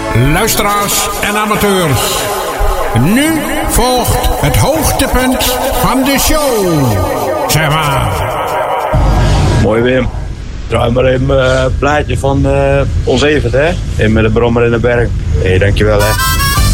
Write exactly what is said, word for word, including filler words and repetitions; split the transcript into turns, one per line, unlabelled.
luisteraars en amateurs. Nu volgt het hoogtepunt van de show. Zeg maar.
Mooi Wim. Draai maar even een uh, plaatje van uh, ons Evert, hè? In met de brommer in de berg. Hé, hey, dankjewel, hè.